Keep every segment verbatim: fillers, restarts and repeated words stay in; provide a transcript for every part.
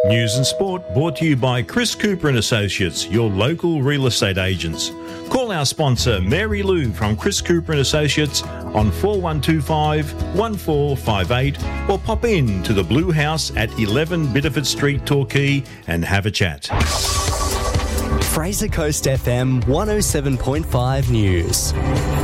News and sport brought to you by Chris Cooper and Associates, your local real estate agents. Call our sponsor Mary Lou from Chris Cooper and Associates on four one two five, one four five eight or pop in to the Blue House at eleven Biddeford Street, Torquay and have a chat. Fraser Coast F M one oh seven point five News.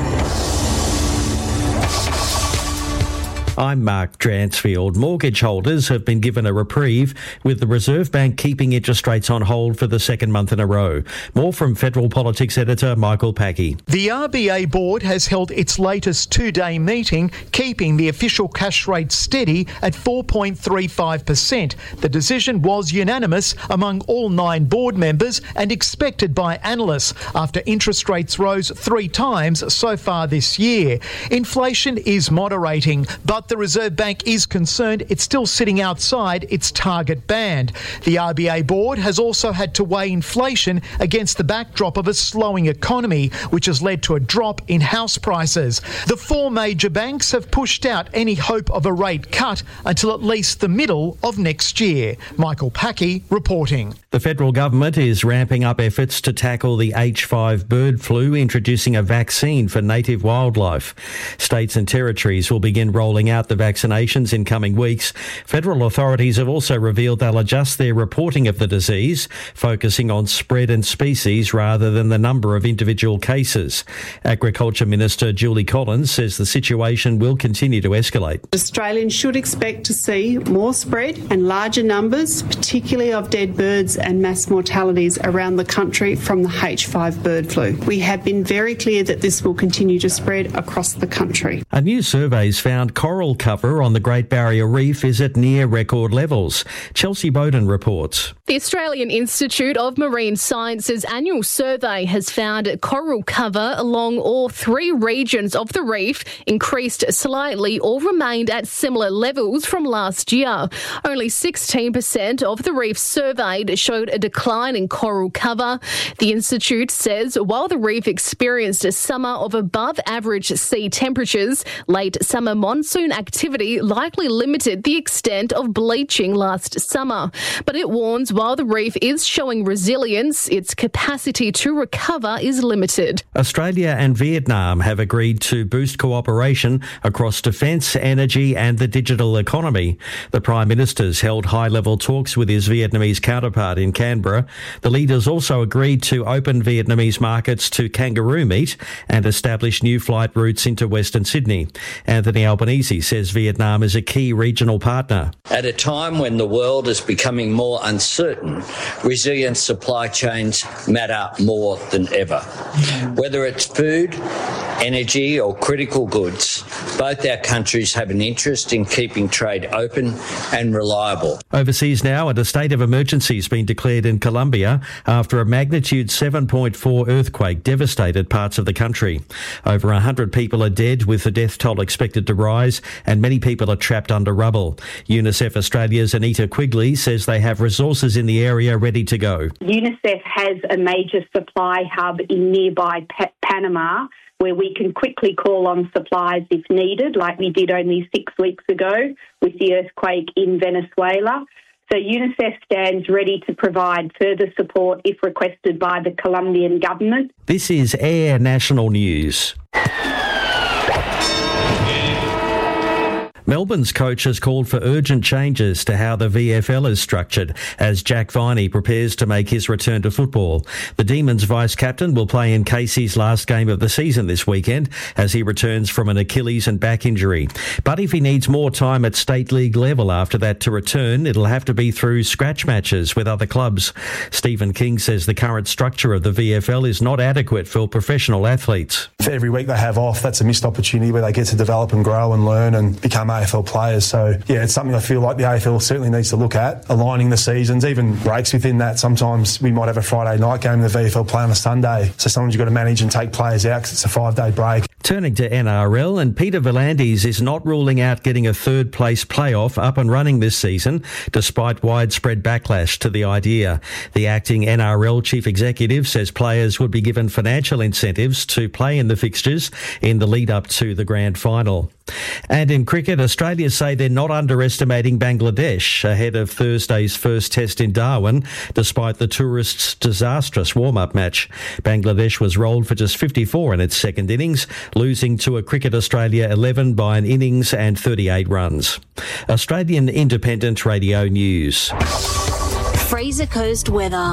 I'm Mark Dransfield. Mortgage holders have been given a reprieve, with the Reserve Bank keeping interest rates on hold for the second month in a row. More from Federal Politics editor Michael Packey. The R B A board has held its latest two-day meeting, keeping the official cash rate steady at four point three five percent. The decision was unanimous among all nine board members and expected by analysts after interest rates rose three times so far this year. Inflation is moderating, but the Reserve Bank is concerned it's still sitting outside its target band. The R B A board has also had to weigh inflation against the backdrop of a slowing economy, which has led to a drop in house prices. The four major banks have pushed out any hope of a rate cut until at least the middle of next year. Michael Packey reporting. The federal government is ramping up efforts to tackle the H five bird flu, introducing a vaccine for native wildlife. States and territories will begin rolling out the vaccinations in coming weeks. Federal authorities have also revealed they'll adjust their reporting of the disease, focusing on spread and species rather than the number of individual cases. Agriculture Minister Julie Collins says the situation will continue to escalate. Australians should expect to see more spread and larger numbers, particularly of dead birds and mass mortalities around the country from the H five bird flu. We have been very clear that this will continue to spread across the country. A new survey's found coral cover on the Great Barrier Reef is at near record levels. Chelsea Bowden reports. The Australian Institute of Marine Science's annual survey has found coral cover along all three regions of the reef increased slightly or remained at similar levels from last year. Only sixteen percent of the reef surveyed showed a decline in coral cover. The Institute says while the reef experienced a summer of above average sea temperatures, late summer monsoon activity likely limited the extent of bleaching last summer. But it warns while the reef is showing resilience, its capacity to recover is limited. Australia and Vietnam have agreed to boost cooperation across defence, energy and the digital economy. The Prime Minister's held high-level talks with his Vietnamese counterpart in Canberra. The leaders also agreed to open Vietnamese markets to kangaroo meat and establish new flight routes into Western Sydney. Anthony Albanese says Vietnam is a key regional partner. At a time when the world is becoming more uncertain, resilient supply chains matter more than ever. Whether it's food, energy or critical goods, both our countries have an interest in keeping trade open and reliable. Overseas now, and a state of emergency has been declared in Colombia after a magnitude seven point four earthquake devastated parts of the country. Over one hundred people are dead, with the death toll expected to rise, and many people are trapped under rubble. UNICEF Australia's Anita Quigley says they have resources in the area ready to go. UNICEF has a major supply hub in nearby pa- Panama where we can quickly call on supplies if needed, like we did only six weeks ago with the earthquake in Venezuela. So UNICEF stands ready to provide further support if requested by the Colombian government. This is Air National News. Melbourne's coach has called for urgent changes to how the V F L is structured as Jack Viney prepares to make his return to football. The Demons vice-captain will play in Casey's last game of the season this weekend as he returns from an Achilles and back injury. But if he needs more time at state league level after that to return, it'll have to be through scratch matches with other clubs. Stephen King says the current structure of the V F L is not adequate for professional athletes. For every week they have off, that's a missed opportunity where they get to develop and grow and learn and become A F L players. So, yeah, it's something I feel like the A F L certainly needs to look at, aligning the seasons, even breaks within that. Sometimes we might have a Friday night game in the V F L play on a Sunday. So sometimes you've got to manage and take players out because it's a five-day break. Turning to N R L, and Peter V'landys is not ruling out getting a third-place playoff up and running this season, despite widespread backlash to the idea. The acting N R L chief executive says players would be given financial incentives to play in the fixtures in the lead-up to the grand final. And in cricket, Australia say they're not underestimating Bangladesh ahead of Thursday's first test in Darwin, despite the tourists' disastrous warm-up match. Bangladesh was rolled for just fifty-four in its second innings, losing to a Cricket Australia eleven by an innings and thirty-eight runs. Australian Independent Radio News. Fraser Coast weather.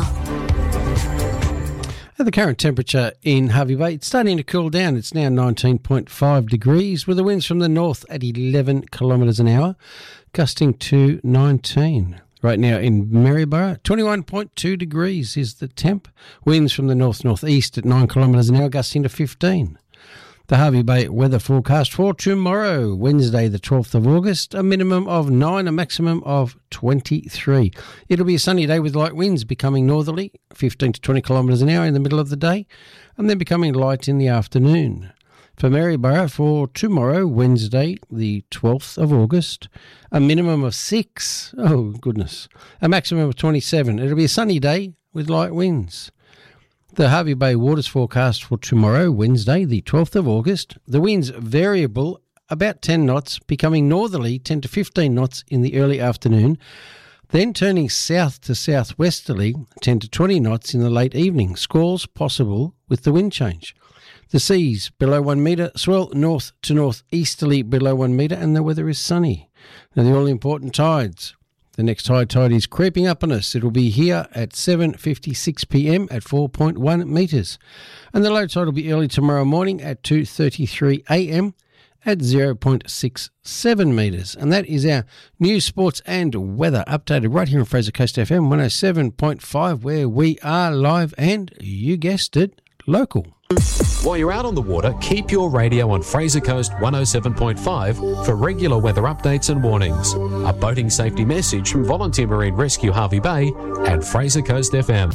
At the current temperature in Hervey Bay, it's starting to cool down. It's now nineteen point five degrees, with the winds from the north at eleven kilometres an hour, gusting to nineteen. Right now in Maryborough, twenty-one point two degrees is the temp. Winds from the north-northeast at nine kilometres an hour, gusting to fifteen. The Hervey Bay weather forecast for tomorrow, Wednesday the twelfth of August, a minimum of nine, a maximum of twenty-three. It'll be a sunny day with light winds becoming northerly, fifteen to twenty kilometres an hour in the middle of the day, and then becoming light in the afternoon. For Maryborough for tomorrow, Wednesday the twelfth of August, a minimum of six, oh goodness, a maximum of twenty-seven. It'll be a sunny day with light winds. The Hervey Bay waters forecast for tomorrow, Wednesday, the twelfth of August. The winds variable, about ten knots, becoming northerly, ten to fifteen knots in the early afternoon, then turning south to southwesterly, ten to twenty knots in the late evening. Squalls possible with the wind change. The seas below one metre, swell north to northeasterly below one metre, and the weather is sunny. Now the all-important tides. The next high tide is creeping up on us. It will be here at seven fifty-six p m at four point one metres. And the low tide will be early tomorrow morning at two thirty-three a m at zero point six seven metres. And that is our news, sports and weather updated right here on Fraser Coast F M one oh seven point five, where we are live and, you guessed it, local. While you're out on the water, keep your radio on Fraser Coast one oh seven point five for regular weather updates and warnings. A boating safety message from Volunteer Marine Rescue Hervey Bay and Fraser Coast F M.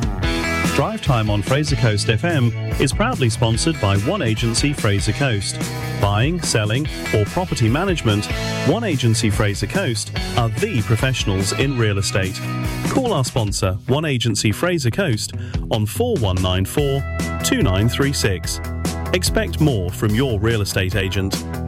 Drive Time on Fraser Coast F M is proudly sponsored by One Agency Fraser Coast. Buying, selling or property management, One Agency Fraser Coast are the professionals in real estate. Call our sponsor, One Agency Fraser Coast, on four one nine four, two nine three six. Expect more from your real estate agent.